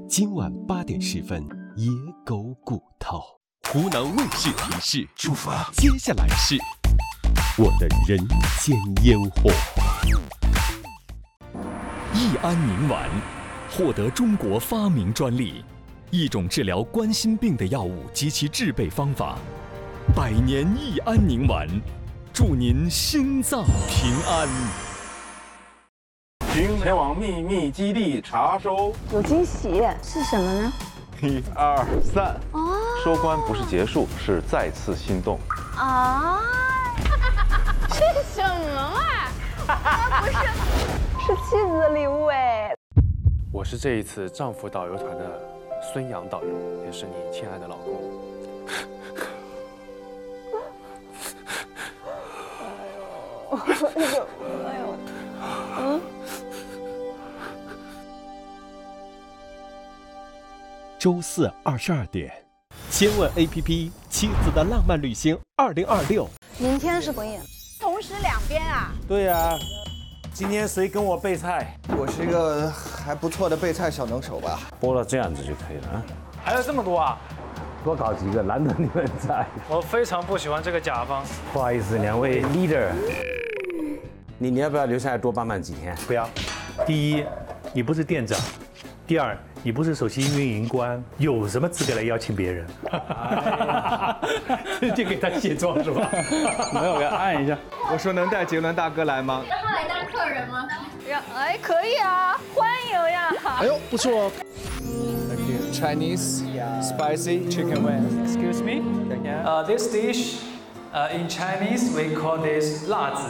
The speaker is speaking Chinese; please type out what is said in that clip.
今晚8点10分，野狗骨头。湖南卫视提示：出发。接下来是我的人间烟火。 益安宁丸获得中国发明专利，一种治疗冠心病的药物及其制备方法。百年益安宁丸，祝您心脏平安。 请前往秘密基地查收。 有惊喜是什么呢 ？1、2、3。哦，收官不是结束，是再次心动。 啊？是什么啊？不是，是妻子的礼物哎。 我是这一次丈夫导游团的孙杨导游，也是你亲爱的老公。 哎呦， 周四22点，千问 APP 妻子的浪漫旅行2026。 明天是婚宴，同时两边啊？ 对呀，今天谁跟我备菜？ 我是一个还不错的备菜小能手吧。 剥了这样子就可以了啊。 还有这么多啊？ 多搞几个，难得你们在。 我非常不喜欢这个甲方。 不好意思，2位 leader， 你要不要留下来多帮忙几天？ 不要。第一，你不是店长；第二，你不是首席运营官，有什么资格来邀请别人？直接给他卸妆是吧？ 没有，给他按一下。 我说能带杰伦大哥来吗？ 让他来当客人吗？ 哎，可以啊，欢迎呀！ 哎呦，不错。Thank you. Chinese, spicy chicken wings. Excuse me. This dish, in Chinese we call this 辣子